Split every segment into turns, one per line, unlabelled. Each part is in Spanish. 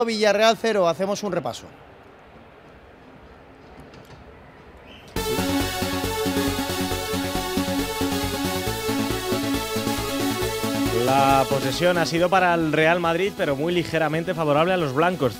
Villarreal 0, hacemos un repaso.
La posesión ha sido para el Real Madrid, pero muy ligeramente favorable a los blancos,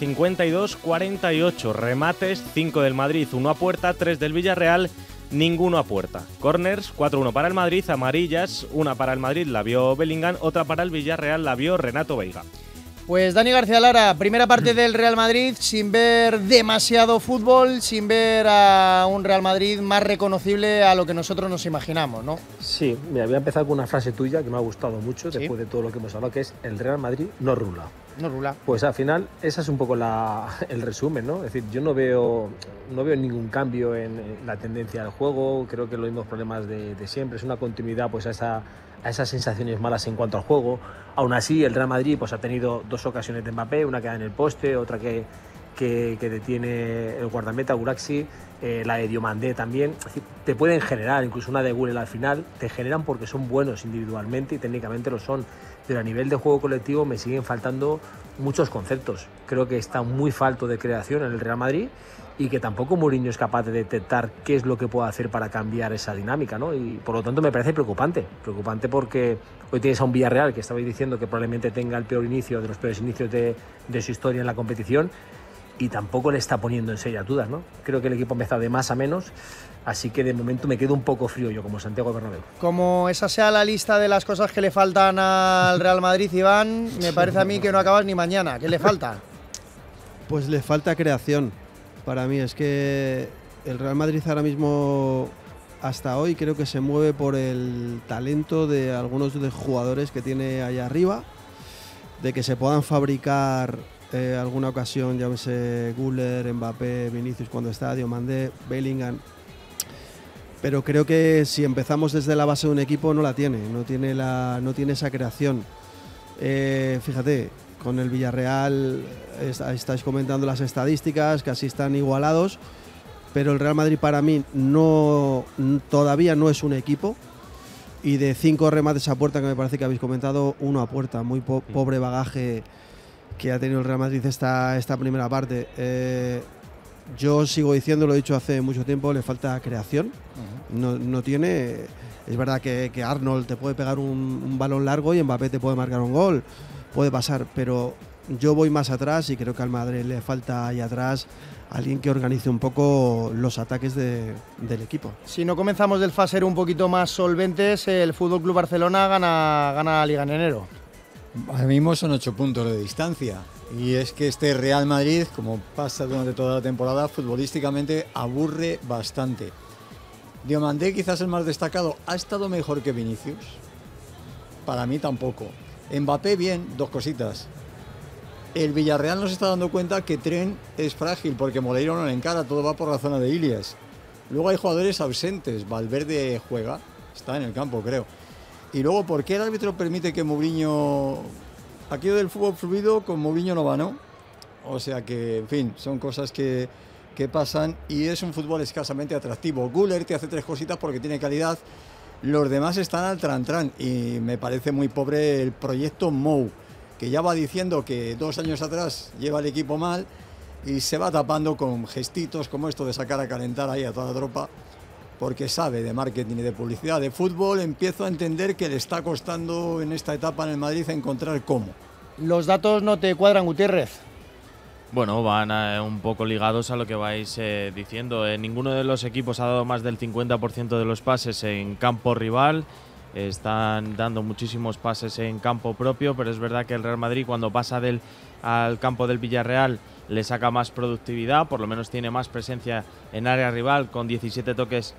52-48. Remates, 5 del Madrid, 1 a puerta, 3 del Villarreal, ninguno a puerta. Corners, 4-1 para el Madrid, amarillas, una para el Madrid la vio Bellingham, otra para el Villarreal la vio Renato Veiga.
Pues Dani García Lara, primera parte del Real Madrid sin ver demasiado fútbol, sin ver a un Real Madrid más reconocible a lo que nosotros nos imaginamos, ¿no?
Sí, mira, voy a empezar con una frase tuya que me ha gustado mucho,
¿Sí?
Después de todo lo que hemos hablado, que es: el Real Madrid no rula.
No rula.
Pues al final, esa es un poco el resumen, ¿no? Es decir, yo no veo ningún cambio en la tendencia del juego, creo que los mismos problemas de siempre, es una continuidad pues a esas sensaciones malas en cuanto al juego. Aún así, el Real Madrid pues ha tenido 2 ocasiones de Mbappé, una que da en el poste, otra que detiene el guardameta Gulaxi, la de Diomandé también. Es decir, te pueden generar, incluso una de Gulel al final, te generan porque son buenos individualmente y técnicamente lo son, pero a nivel de juego colectivo me siguen faltando muchos conceptos. Creo que está muy falto de creación en el Real Madrid y que tampoco Mourinho es capaz de detectar qué es lo que puede hacer para cambiar esa dinámica, ¿no? Y por lo tanto me parece preocupante porque hoy tienes a un Villarreal que estabais diciendo que probablemente tenga el peor inicio de los peores inicios de su historia en la competición y tampoco le está poniendo en serias dudas, ¿no? Creo que el equipo ha empezado de más a menos, así que de momento me quedo un poco frío yo como Santiago Bernabéu.
Como esa sea la lista de las cosas que le faltan al Real Madrid, Iván, me parece a mí que no acabas ni mañana. ¿Qué le falta?
Pues le falta creación. Para mí es que el Real Madrid ahora mismo, hasta hoy, creo que se mueve por el talento de algunos de los jugadores que tiene allá arriba, de que se puedan fabricar alguna ocasión, llámese Güler, Mbappé, Vinicius cuando está, Diomandé, Bellingham. Pero creo que si empezamos desde la base de un equipo no la tiene, no tiene esa creación. Fíjate, con el Villarreal estáis comentando las estadísticas, casi están igualados, pero el Real Madrid para mí todavía no es un equipo, y de 5 remates a puerta que me parece que habéis comentado, 1 a puerta, muy pobre bagaje que ha tenido el Real Madrid esta primera parte. Yo sigo diciendo, lo he dicho hace mucho tiempo, le falta creación. No tiene. Es verdad que Arnold te puede pegar un balón largo y Mbappé te puede marcar un gol, puede pasar, pero yo voy más atrás y creo que al Madrid le falta ahí atrás alguien que organice un poco los ataques del equipo.
Si no comenzamos del FASER un poquito más solventes, el FC Barcelona gana la Liga en enero.
Ahora mismo son 8 puntos de distancia, y es que este Real Madrid, como pasa durante toda la temporada, futbolísticamente aburre bastante. Diomandé, quizás el más destacado, ha estado mejor que Vinicius. Para mí tampoco. Mbappé bien, 2 cositas. El Villarreal nos está dando cuenta que Tren es frágil porque Moleiro no le encara, todo va por la zona de Ilias. Luego hay jugadores ausentes, Valverde juega, está en el campo creo. Y luego, ¿por qué el árbitro permite que Mourinho... Aquello del fútbol fluido con Mourinho no va, ¿no? O sea que, en fin, son cosas que pasan y es un fútbol escasamente atractivo. Güler te hace 3 cositas porque tiene calidad, los demás están al tran-tran y me parece muy pobre el proyecto Mou, que ya va diciendo que 2 años atrás lleva el equipo mal y se va tapando con gestitos como esto de sacar a calentar ahí a toda la tropa, porque sabe de marketing y de publicidad. De fútbol empiezo a entender que le está costando en esta etapa en el Madrid encontrar cómo.
Los datos no te cuadran, Gutiérrez.
Bueno, van un poco ligados a lo que vais diciendo. Ninguno de los equipos ha dado más del 50% de los pases en campo rival. Están dando muchísimos pases en campo propio, pero es verdad que el Real Madrid, cuando pasa al campo del Villarreal, le saca más productividad, por lo menos tiene más presencia en área rival, con 17 toques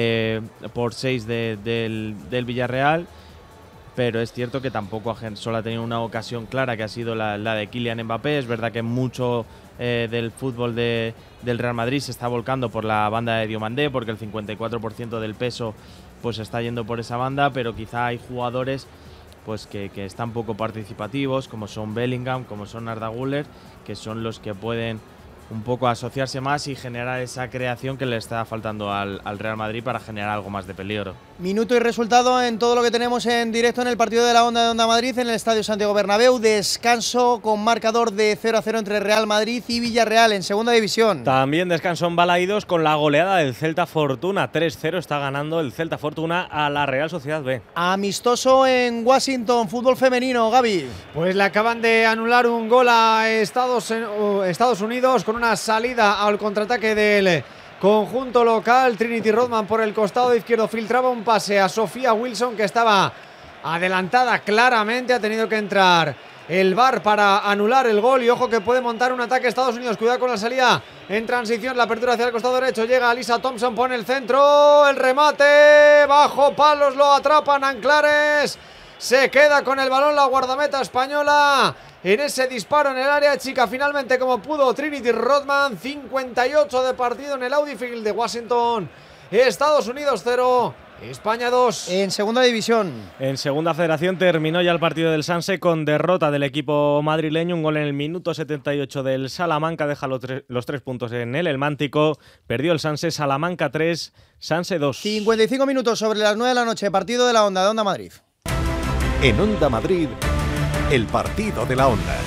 por 6 del Villarreal. Pero es cierto que tampoco solo ha tenido una ocasión clara, que ha sido la de Kylian Mbappé. Es verdad que mucho del fútbol del Real Madrid se está volcando por la banda de Diomandé, porque el 54% del peso pues está yendo por esa banda, pero quizá hay jugadores pues que están poco participativos, como son Bellingham, como son Arda Güler, que son los que pueden un poco asociarse más y generar esa creación que le está faltando al Real Madrid para generar algo más de peligro.
Minuto y resultado en todo lo que tenemos en directo en el partido de la Onda Madrid en el Estadio Santiago Bernabéu. Descanso con marcador de 0-0 entre Real Madrid y Villarreal en segunda división.
También descanso en Balaídos con la goleada del Celta Fortuna. 3-0 está ganando el Celta Fortuna a la Real Sociedad B.
Amistoso en Washington, fútbol femenino, Gaby.
Pues le acaban de anular un gol a Estados Unidos con una salida al contraataque del conjunto local. Trinity Rodman por el costado izquierdo filtraba un pase a Sofía Wilson, que estaba adelantada claramente. Ha tenido que entrar el VAR para anular el gol y ojo que puede montar un ataque Estados Unidos. Cuidado con la salida en transición, la apertura hacia el costado derecho. Llega Alisa Thompson, pone el centro, el remate bajo palos, lo atrapan Anclares. Se queda con el balón la guardameta española en ese disparo en el área chica. Finalmente, como pudo, Trinity Rodman. 58 de partido en el Audi Field de Washington. Estados Unidos 0, España 2.
En segunda división.
En segunda federación terminó ya el partido del Sanse con derrota del equipo madrileño. Un gol en el minuto 78 del Salamanca deja los 3 puntos en el Mántico. Perdió el Sanse, Salamanca 3, Sanse 2.
55 minutos sobre las 9 de la noche. Partido de la Onda Madrid.
En Onda Madrid, el partido de la Onda.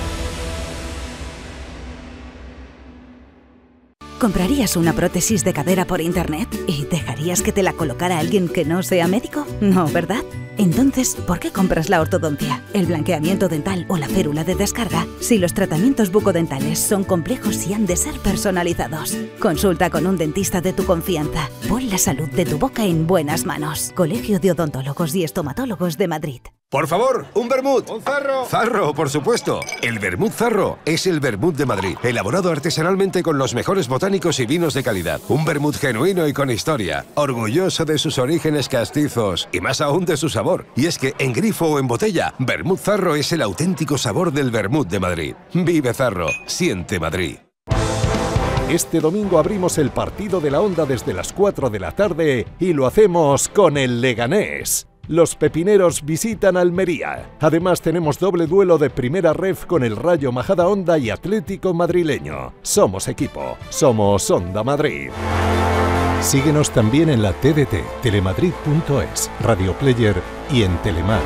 ¿Comprarías una prótesis de cadera por internet y dejarías que te la colocara alguien que no sea médico? No, ¿verdad? Entonces, ¿por qué compras la ortodoncia, el blanqueamiento dental o la férula de descarga si los tratamientos bucodentales son complejos y han de ser personalizados? Consulta con un dentista de tu confianza. Pon la salud de tu boca en buenas manos. Colegio de Odontólogos y Estomatólogos de Madrid.
Por favor, un vermut.
¡Un Zarro!
Zarro, por supuesto. El vermut Zarro es el vermut de Madrid, elaborado artesanalmente con los mejores botánicos y vinos de calidad. Un vermut genuino y con historia, orgulloso de sus orígenes castizos y más aún de su sabor. Y es que en grifo o en botella, vermut Zarro es el auténtico sabor del vermut de Madrid. Vive Zarro, siente Madrid. Este domingo abrimos el partido de la Onda desde las 4 de la tarde y lo hacemos con el Leganés. Los pepineros visitan Almería. Además tenemos doble duelo de primera ref con el Rayo Majadahonda y Atlético Madrileño. Somos equipo, somos Onda Madrid. Síguenos también en la TDT, telemadrid.es, Radio Player y en Telemar.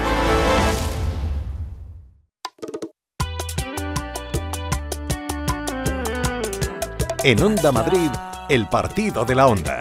En Onda Madrid, el partido de la Onda.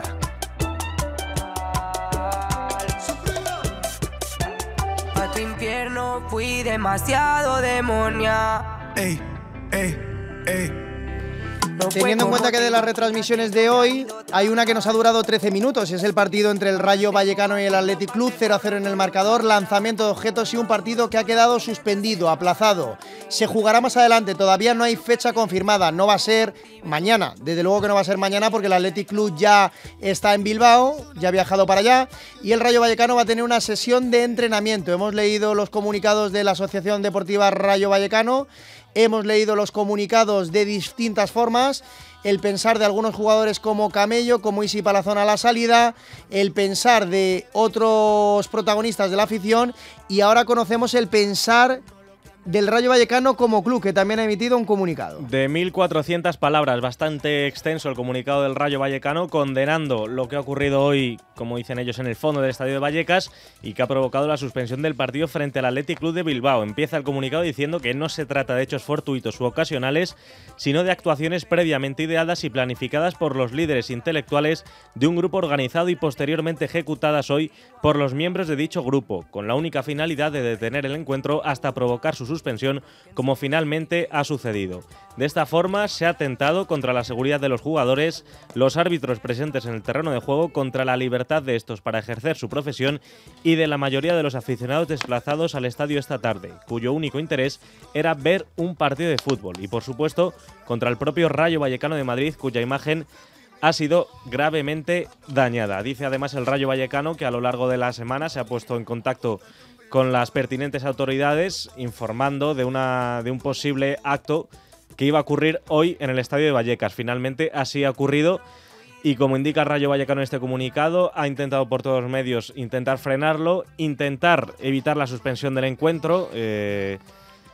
Fui demasiado demonia.
Ey, ey, ey. Teniendo en cuenta que de las retransmisiones de hoy hay una que nos ha durado 13 minutos, es el partido entre el Rayo Vallecano y el Athletic Club, 0-0 en el marcador, lanzamiento de objetos y un partido que ha quedado suspendido, aplazado. Se jugará más adelante, todavía no hay fecha confirmada, no va a ser mañana, desde luego que no va a ser mañana porque el Athletic Club ya está en Bilbao, ya ha viajado para allá y el Rayo Vallecano va a tener una sesión de entrenamiento. Hemos leído los comunicados de la Asociación Deportiva Rayo Vallecano. Hemos leído los comunicados de distintas formas, el pensar de algunos jugadores como Camello, como Isi Palazón a la salida, el pensar de otros protagonistas de la afición y ahora conocemos el pensar del Rayo Vallecano como club, que también ha emitido un comunicado.
De 1.400 palabras, bastante extenso el comunicado del Rayo Vallecano, condenando lo que ha ocurrido hoy, como dicen ellos, en el fondo del estadio de Vallecas y que ha provocado la suspensión del partido frente al Athletic Club de Bilbao. Empieza el comunicado diciendo que no se trata de hechos fortuitos u ocasionales, sino de actuaciones previamente ideadas y planificadas por los líderes intelectuales de un grupo organizado y posteriormente ejecutadas hoy por los miembros de dicho grupo, con la única finalidad de detener el encuentro hasta provocar su suspensión, como finalmente ha sucedido. De esta forma se ha atentado contra la seguridad de los jugadores, los árbitros presentes en el terreno de juego, contra la libertad de estos para ejercer su profesión y de la mayoría de los aficionados desplazados al estadio esta tarde, cuyo único interés era ver un partido de fútbol, y por supuesto contra el propio Rayo Vallecano de Madrid, cuya imagen ha sido gravemente dañada. Dice además el Rayo Vallecano que a lo largo de la semana se ha puesto en contacto con las pertinentes autoridades informando de un posible acto que iba a ocurrir hoy en el estadio de Vallecas. Finalmente así ha ocurrido y, como indica Rayo Vallecano en este comunicado, ha intentado por todos los medios intentar frenarlo, intentar evitar la suspensión del encuentro,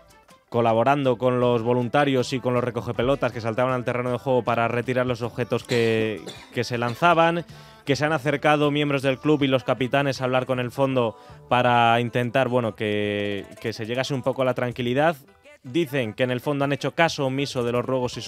colaborando con los voluntarios y con los recogepelotas que saltaban al terreno de juego para retirar los objetos que se lanzaban, que se han acercado miembros del club y los capitanes a hablar con el fondo para intentar, bueno, que se llegase un poco a la tranquilidad. Dicen que en el fondo han hecho caso omiso de los ruegos y